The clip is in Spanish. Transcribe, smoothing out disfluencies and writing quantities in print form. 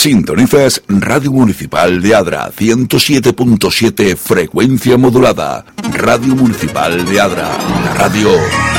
Sintonizas Radio Municipal de Adra, 107.7 frecuencia modulada. Radio Municipal de Adra, la radio